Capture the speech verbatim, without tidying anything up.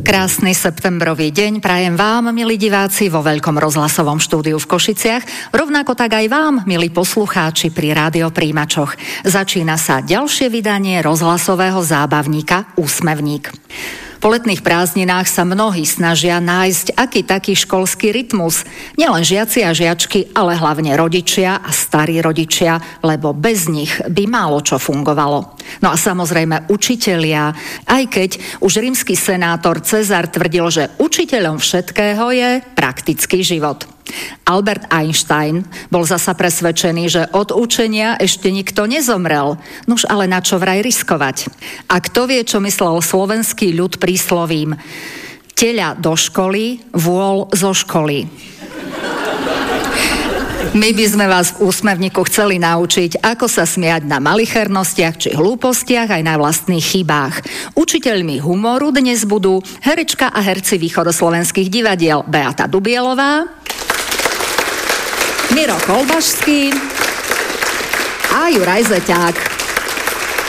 Krásny septembrový deň prajem vám, milí diváci, vo veľkom rozhlasovom štúdiu v Košiciach, rovnako tak aj vám, milí poslucháči pri rádiopríjimačoch. Začína sa ďalšie vydanie rozhlasového zábavníka Úsmevník. Po letných prázdninách sa mnohí snažia nájsť aký taký školský rytmus. Nielen žiaci a žiačky, ale hlavne rodičia a starí rodičia, lebo bez nich by málo čo fungovalo. No a samozrejme učitelia, aj keď už rímsky senátor Cezar tvrdil, že učiteľom všetkého je praktický život. Albert Einstein bol zasa presvedčený, že od učenia ešte nikto nezomrel. Nuž ale na čo vraj riskovať? A kto vie, čo myslel slovenský ľud príslovím: teľa do školy, vôľ zo školy. My by sme vás v Úsmevníku chceli naučiť, ako sa smiať na malichernostiach či hlúpostiach aj na vlastných chybách. Učiteľmi humoru dnes budú herečka a herci východoslovenských divadiel Beata Dubielová, Miro Kolbašský a Juraj Zeťák.